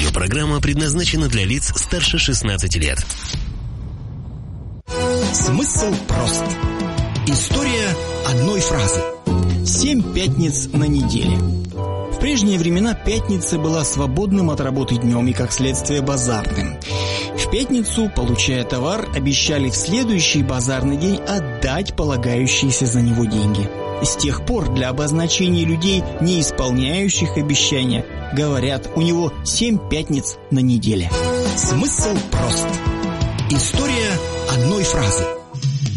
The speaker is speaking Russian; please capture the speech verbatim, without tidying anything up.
Аудиопрограмма предназначена для лиц старше шестнадцати лет. Смысл прост. История одной фразы. Семь пятниц на неделе. В прежние времена пятница была свободным от работы днем и, как следствие, базарным. В пятницу, получая товар, обещали в следующий базарный день отдать полагающиеся за него деньги. С тех пор для обозначения людей, не исполняющих обещания, говорят, у него семь пятниц на неделе. Смысл прост. История одной фразы.